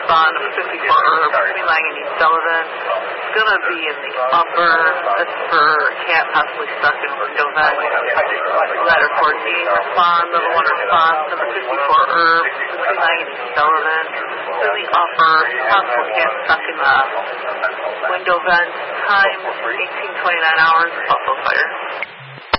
respond to 54 Herb, Lee Langan, Sullivan. It's going to be in the upper, that's for cat possibly stuck in window vent. Letter 14, respond, level 1 response, number 54 Herb, Lee Langan, Sullivan. To the upper, possible cat stuck in the window vent. Time 18:29 hours, Buffalo Fire.